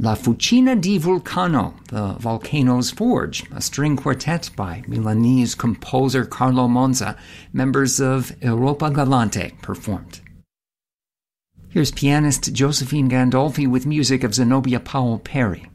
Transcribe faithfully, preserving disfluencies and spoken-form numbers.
La Fucina di Vulcano, The Volcano's Forge, a string quartet by Milanese composer Carlo Monza. Members of Europa Galante performed. Here's pianist Josephine Gandolfi with music of Zenobia Powell Perry.